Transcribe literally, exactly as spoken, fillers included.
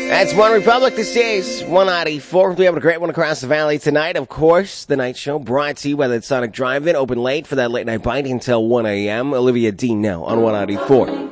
That's One Republic. This is one ninety-four. We have a great one across the valley tonight. Of course, the night show brought to you by the Sonic Drive-In. Open late for that late night bite until one a.m. Olivia Dean now on one ninety-four.